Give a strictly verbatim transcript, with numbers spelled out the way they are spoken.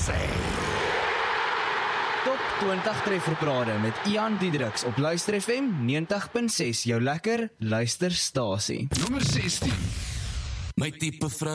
sê. Top twintig trefferparade met Ian Diedericks op Luister F M negentig punt ses, jou lekker luisterstasie. Nommer sestien. My tipe vrou